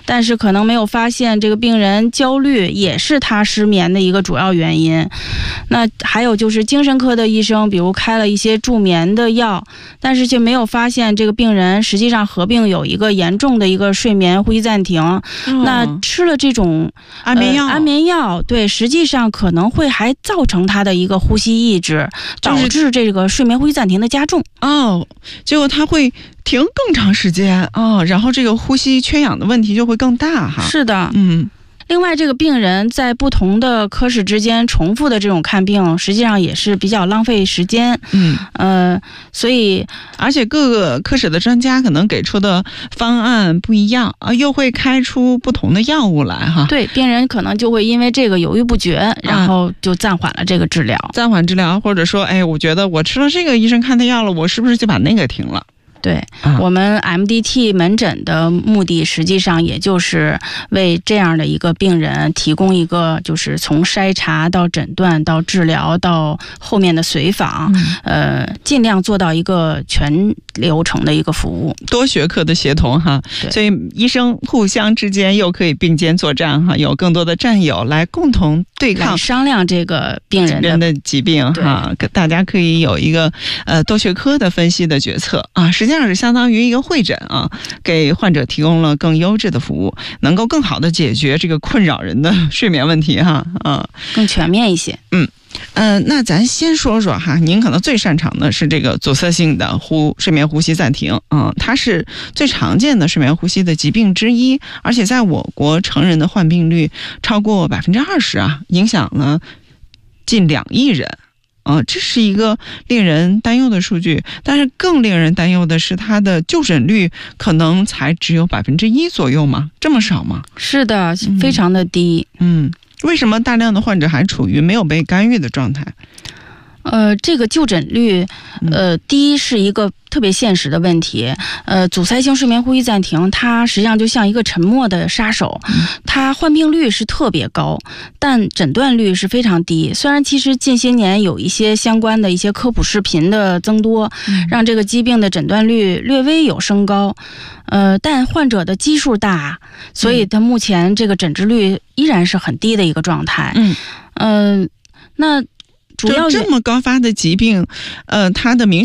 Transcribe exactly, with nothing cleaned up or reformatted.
但是可能没有发现这个病人焦虑也是他失眠的一个主要原因。那还有就是精神科的医生比如开了一些助眠的药，但是却没有发现这个病人实际上合并有一个严重的一个睡眠呼吸暂停。哦、那吃了这种安眠药、呃、 安眠药，对，实际上可能会还造成他的一个呼吸抑制，导致这个睡眠呼吸暂停的加重。 哦，结果他会停更长时间哦，然后这个呼吸缺氧的问题就会更大哈。 是的， 嗯。 另外，这个病人在不同的科室之间重复的这种看病，实际上也是比较浪费时间。 嗯， 呃，所以而且各个科室的专家可能给出的方案不一样啊，又会开出不同的药物来哈。 对，病人可能就会因为这个犹豫不决，然后就暂缓了这个治疗。 啊、暂缓治疗，或者说，哎，我觉得我吃了这个医生开的药了，我是不是就把那个停了？ 对、啊、我们 M D T 门诊的目的实际上也就是为这样的一个病人提供一个就是从筛查到诊断到治疗到后面的随访、嗯、呃，尽量做到一个全流程的一个服务， 多学科的协同哈。所以医生互相之间又可以并肩作战哈，有更多的战友来共同对抗商量这个病人的人的疾病哈，大家可以有一个呃多学科的分析的决策啊，实际上这样是相当于一个会诊啊，给患者提供了更优质的服务，能够更好的解决这个困扰人的睡眠问题哈，啊， 更全面一些。 嗯，呃，那咱先说说哈，您可能最擅长的是这个阻塞性的呼睡眠呼吸暂停，嗯、呃，它是最常见的睡眠呼吸的疾病之一，而且在我国成人的患病率超过百分之二十啊，影响了近两亿人。呃，这是一个令人担忧的数据，但是更令人担忧的是它的就诊率可能才只有百分之一左右吗？这么少吗？ 是的，非常的低。 嗯，为什么大量的患者还处于没有被干预的状态？ 呃，这个就诊率，呃，第一是一个特别现实的问题。呃，阻塞性睡眠呼吸暂停，它实际上就像一个沉默的杀手，它患病率是特别高，但诊断率是非常低。虽然其实近些年有一些相关的一些科普视频的增多，让这个疾病的诊断率略微有升高，呃，但患者的基数大，所以它目前这个诊治率依然是很低的一个状态。嗯，呃，那。主要这么高发的疾病，呃，它的明